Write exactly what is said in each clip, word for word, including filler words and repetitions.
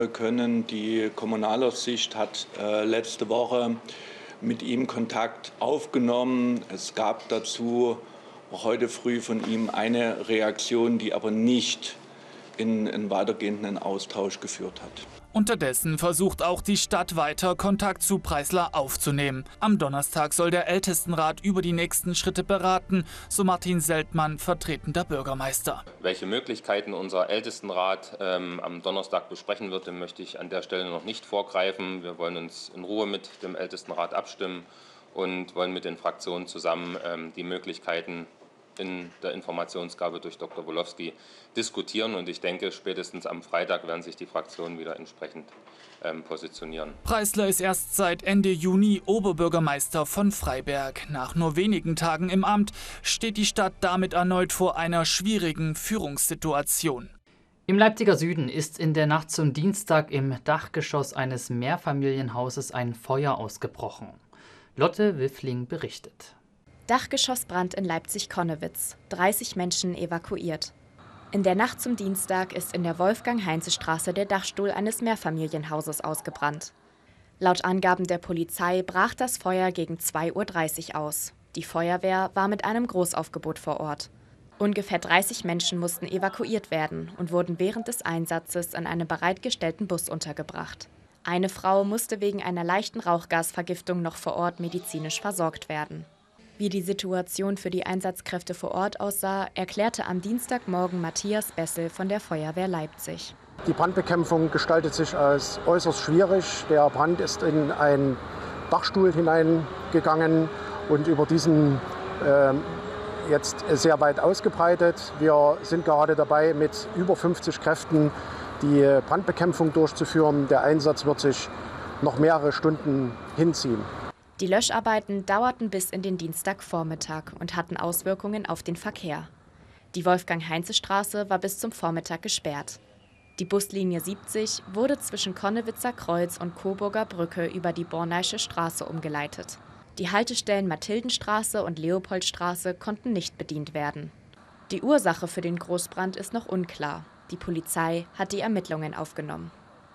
Wir können, die Kommunalaufsicht hat äh, letzte Woche mit ihm Kontakt aufgenommen. Es gab dazu auch heute früh von ihm eine Reaktion, die aber nicht in einen weitergehenden Austausch geführt hat. Unterdessen versucht auch die Stadt weiter, Kontakt zu Preisler aufzunehmen. Am Donnerstag soll der Ältestenrat über die nächsten Schritte beraten, so Martin Seltmann, vertretender Bürgermeister. Welche Möglichkeiten unser Ältestenrat ähm, am Donnerstag besprechen wird, dem möchte ich an der Stelle noch nicht vorgreifen. Wir wollen uns in Ruhe mit dem Ältestenrat abstimmen und wollen mit den Fraktionen zusammen ähm, die Möglichkeiten in der Informationsgabe durch Doktor Wolofsky diskutieren. Und ich denke, spätestens am Freitag werden sich die Fraktionen wieder entsprechend ähm, positionieren. Preisler ist erst seit Ende Juni Oberbürgermeister von Freiberg. Nach nur wenigen Tagen im Amt steht die Stadt damit erneut vor einer schwierigen Führungssituation. Im Leipziger Süden ist in der Nacht zum Dienstag im Dachgeschoss eines Mehrfamilienhauses ein Feuer ausgebrochen. Lotte Wiffling berichtet. Dachgeschossbrand in Leipzig-Konnewitz. dreißig Menschen evakuiert. In der Nacht zum Dienstag ist in der Wolfgang-Heinze-Straße der Dachstuhl eines Mehrfamilienhauses ausgebrannt. Laut Angaben der Polizei brach das Feuer gegen zwei Uhr dreißig aus. Die Feuerwehr war mit einem Großaufgebot vor Ort. Ungefähr dreißig Menschen mussten evakuiert werden und wurden während des Einsatzes in einem bereitgestellten Bus untergebracht. Eine Frau musste wegen einer leichten Rauchgasvergiftung noch vor Ort medizinisch versorgt werden. Wie die Situation für die Einsatzkräfte vor Ort aussah, erklärte am Dienstagmorgen Matthias Bessel von der Feuerwehr Leipzig. Die Brandbekämpfung gestaltet sich als äußerst schwierig. Der Brand ist in einen Dachstuhl hineingegangen und über diesen äh, jetzt sehr weit ausgebreitet. Wir sind gerade dabei, mit über fünfzig Kräften die Brandbekämpfung durchzuführen. Der Einsatz wird sich noch mehrere Stunden hinziehen. Die Löscharbeiten dauerten bis in den Dienstagvormittag und hatten Auswirkungen auf den Verkehr. Die Wolfgang-Heinze-Straße war bis zum Vormittag gesperrt. Die Buslinie siebzig wurde zwischen Konnewitzer Kreuz und Coburger Brücke über die Borneische Straße umgeleitet. Die Haltestellen Mathildenstraße und Leopoldstraße konnten nicht bedient werden. Die Ursache für den Großbrand ist noch unklar. Die Polizei hat die Ermittlungen aufgenommen.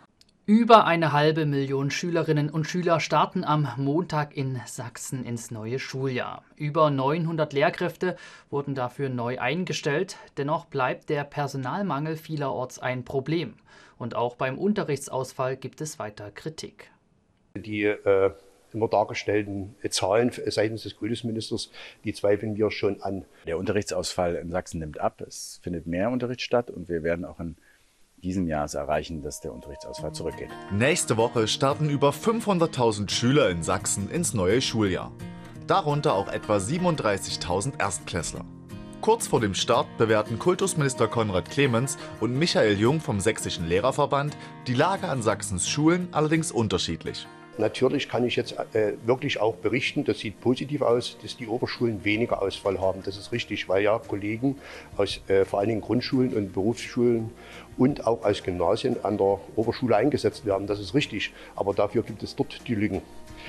Über eine halbe Million Schülerinnen und Schüler starten am Montag in Sachsen ins neue Schuljahr. Über neunhundert Lehrkräfte wurden dafür neu eingestellt. Dennoch bleibt der Personalmangel vielerorts ein Problem. Und auch beim Unterrichtsausfall gibt es weiter Kritik. Die äh, immer dargestellten Zahlen seitens des Kultusministers, die zweifeln wir schon an. Der Unterrichtsausfall in Sachsen nimmt ab. Es findet mehr Unterricht statt und wir werden auch in diesem Jahr erreichen, dass der Unterrichtsausfall zurückgeht. Nächste Woche starten über fünfhunderttausend Schüler in Sachsen ins neue Schuljahr. Darunter auch etwa siebenunddreißigtausend Erstklässler. Kurz vor dem Start bewerten Kultusminister Konrad Clemens und Michael Jung vom Sächsischen Lehrerverband die Lage an Sachsens Schulen allerdings unterschiedlich. Natürlich kann ich jetzt äh, wirklich auch berichten, das sieht positiv aus, dass die Oberschulen weniger Ausfall haben. Das ist richtig, weil ja Kollegen aus äh, vor allen Dingen Grundschulen und Berufsschulen und auch aus Gymnasien an der Oberschule eingesetzt werden. Das ist richtig, aber dafür gibt es dort die Lücken.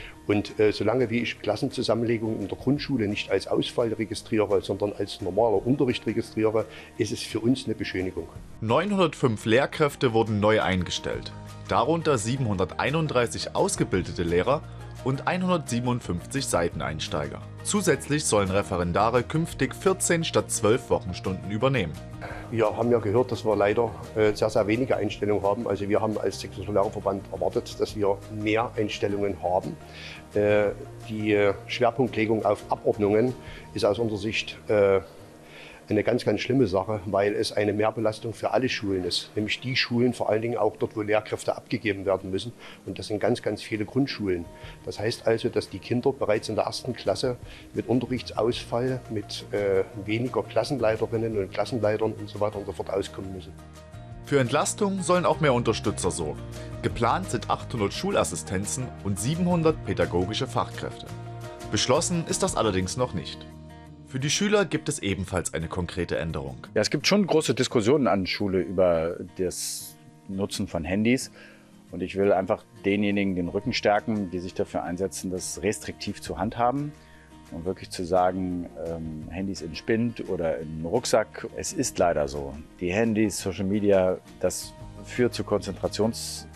Und äh, solange wie ich Klassenzusammenlegungen in der Grundschule nicht als Ausfall registriere, sondern als normaler Unterricht registriere, ist es für uns eine Beschönigung. neunhundertfünf Lehrkräfte wurden neu eingestellt. Darunter siebenhunderteinunddreißig ausgebildete Lehrer und hundertsiebenundfünfzig Seiteneinsteiger. Zusätzlich sollen Referendare künftig vierzehn statt zwölf Wochenstunden übernehmen. Wir haben ja gehört, dass wir leider äh, sehr, sehr wenige Einstellungen haben. Also wir haben als Sächsischer Lehrerverband erwartet, dass wir mehr Einstellungen haben. Äh, die Schwerpunktlegung auf Abordnungen ist aus unserer Sicht äh, eine ganz, ganz schlimme Sache, weil es eine Mehrbelastung für alle Schulen ist. Nämlich die Schulen, vor allen Dingen auch dort, wo Lehrkräfte abgegeben werden müssen. Und das sind ganz, ganz viele Grundschulen. Das heißt also, dass die Kinder bereits in der ersten Klasse mit Unterrichtsausfall, mit äh, weniger Klassenleiterinnen und Klassenleitern und so weiter und so fort auskommen müssen. Für Entlastung sollen auch mehr Unterstützer sorgen. Geplant sind achthundert Schulassistenzen und siebenhundert pädagogische Fachkräfte. Beschlossen ist das allerdings noch nicht. Für die Schüler gibt es ebenfalls eine konkrete Änderung. Ja, es gibt schon große Diskussionen an Schule über das Nutzen von Handys. Und ich will einfach denjenigen den Rücken stärken, die sich dafür einsetzen, das restriktiv zu handhaben. Und wirklich zu sagen, ähm, Handys in Spind oder im Rucksack. Es ist leider so. Die Handys, Social Media, das führt zu Konzentrations